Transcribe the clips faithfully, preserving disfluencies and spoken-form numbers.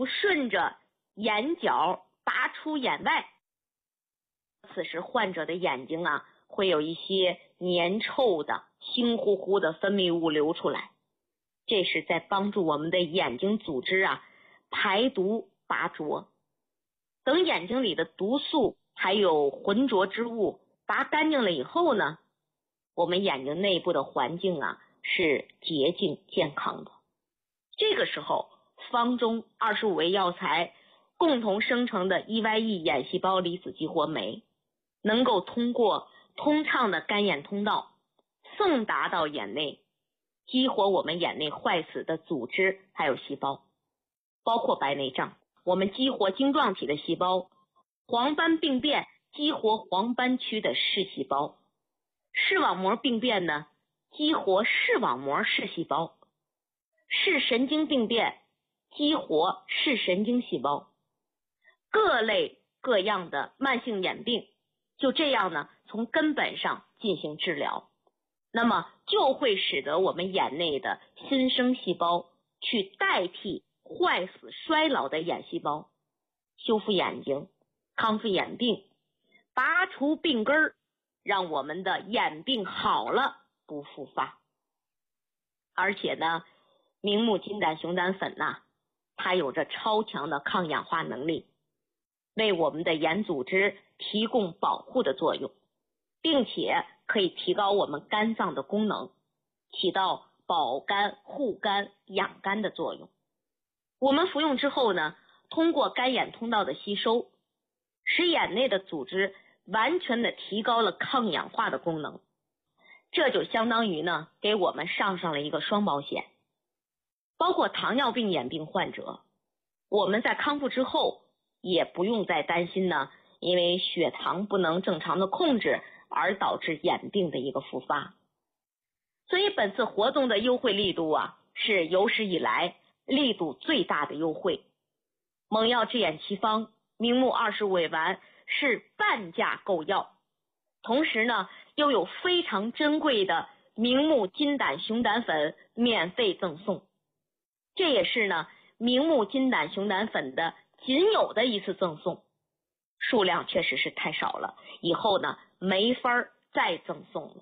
顺着眼角拔出眼外。此时患者的眼睛啊，会有一些粘臭的腥乎乎的分泌物流出来，这是在帮助我们的眼睛组织啊排毒拔浊。等眼睛里的毒素还有浑浊之物拔干净了以后呢，我们眼睛内部的环境啊是洁净健康的。这个时候方中二十五味药材共同生成的 E Y E 眼细胞离子激活酶，能够通过通畅的干眼通道送达到眼内，激活我们眼内坏死的组织还有细胞，包括白内障，我们激活晶状体的细胞，黄斑病变激活黄斑区的视细胞，视网膜病变呢激活视网膜视细胞，视神经病变激活视神经细胞，各类各样的慢性眼病就这样呢从根本上进行治疗，那么就会使得我们眼内的新生细胞去代替坏死衰老的眼细胞，修复眼睛，康复眼病，拔除病根儿，让我们的眼病好了不复发。而且呢，明目金胆熊胆粉呐、啊，它有着超强的抗氧化能力，为我们的眼组织提供保护的作用，并且可以提高我们肝脏的功能，起到保肝、护肝、养肝的作用。我们服用之后呢，通过干眼通道的吸收，使眼内的组织完全的提高了抗氧化的功能，这就相当于呢给我们上上了一个双保险。包括糖尿病眼病患者，我们在康复之后也不用再担心呢因为血糖不能正常的控制而导致眼病的一个复发。所以本次活动的优惠力度啊是有史以来力度最大的优惠。猛药治眼奇方明目二十五味丸是半价购药，同时呢又有非常珍贵的明目金胆熊胆粉免费赠送，这也是呢明目金胆熊胆粉的仅有的一次赠送，数量确实是太少了，以后呢没法再赠送了。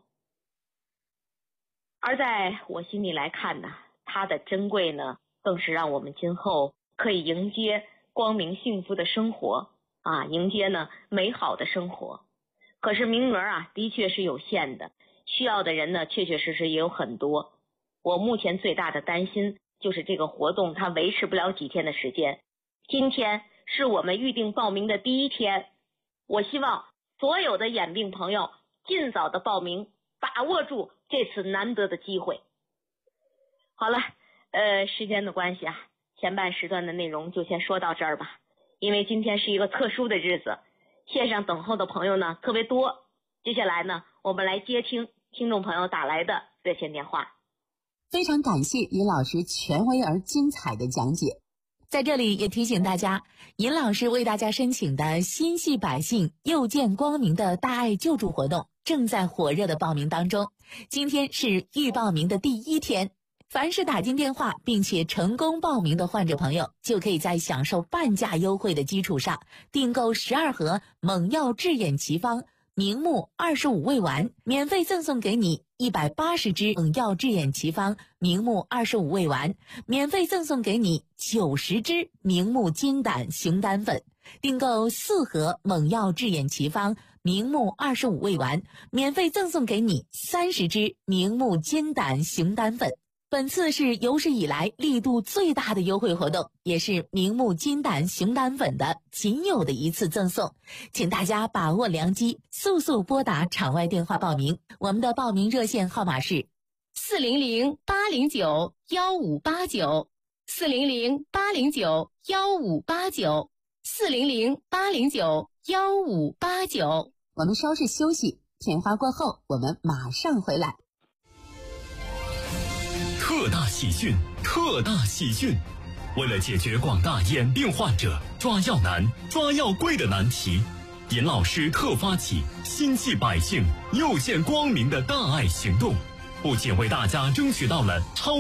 而在我心里来看呢，它的珍贵呢更是让我们今后可以迎接光明幸福的生活啊，迎接呢美好的生活。可是名额啊的确是有限的，需要的人呢确确实实也有很多。我目前最大的担心就是这个活动它维持不了几天的时间，今天是我们预定报名的第一天，我希望所有的眼病朋友尽早的报名，把握住这次难得的机会。好了，呃，时间的关系啊，前半时段的内容就先说到这儿吧。因为今天是一个特殊的日子，线上等候的朋友呢特别多。接下来呢，我们来接听听众朋友打来的热线电话。 非常感谢尹老师权威而精彩的讲解。 在这里也提醒大家，尹老师为大家申请的心系百姓又见光明的大爱救助活动正在火热的报名当中，今天是预报名的第一天。凡是打进电话并且成功报名的患者朋友，就可以在享受半价优惠的基础上，订购十二盒猛药治眼奇方明目二十五味丸，免费赠送给你一百八十支猛药治眼奇方明目二十五味丸，免费赠送给你九十支明目金胆熊胆粉。订购四盒猛药治眼奇方明目二十五味丸，免费赠送给你三十支明目金胆熊胆粉。本次是有史以来力度最大的优惠活动，也是明目金胆熊胆粉的仅有的一次赠送，请大家把握良机，速速拨打场外电话报名。我们的报名热线号码是四零零八零九幺五八九，四零零八零九幺五八九，四零零八零九幺五八九。 我们稍事休息，片花过后，我们马上回来。 特大喜讯，特大喜讯！为了解决广大眼病患者抓药难、抓药贵的难题，尹老师特发起心系百姓又见光明的大爱行动，不仅为大家争取到了超